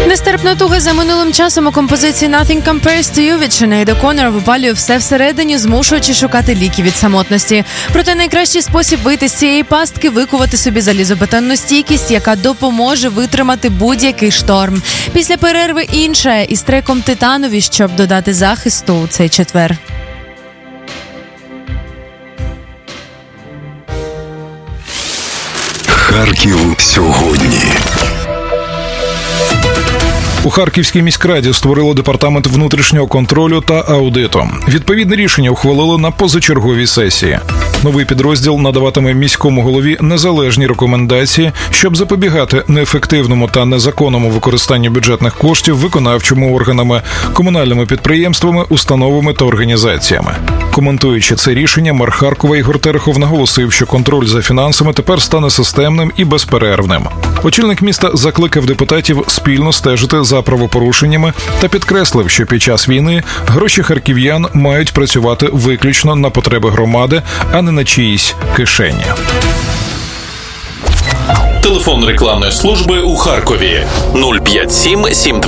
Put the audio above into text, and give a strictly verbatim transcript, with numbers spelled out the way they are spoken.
Нестерпна туга за минулим часом у композиції «Nothing Compares to You» від Sinead O'Connor випалює все всередині, змушуючи шукати ліки від самотності. Проте найкращий спосіб вийти з цієї пастки – викувати собі залізобетонну стійкість, яка допоможе витримати будь-який шторм. Після перерви інше із треком «Титанові», щоб додати захисту у цей четвер. Харків сьогодні. У Харківській міськраді створили департамент внутрішнього контролю та аудиту. Відповідне рішення ухвалили на позачерговій сесії. Новий підрозділ надаватиме міському голові незалежні рекомендації, щоб запобігати неефективному та незаконному використанню бюджетних коштів виконавчими органами, комунальними підприємствами, установами та організаціями. Коментуючи це рішення, мер Харкова Ігор Терехов наголосив, що контроль за фінансами тепер стане системним і безперервним. Очільник міста закликав депутатів спільно стежити за правопорушеннями та підкреслив, що під час війни гроші харків'ян мають працювати виключно на потреби громади, а не на чиїсь кишені. Телефон рекламної служби у Харкові нуль п'ять сім сім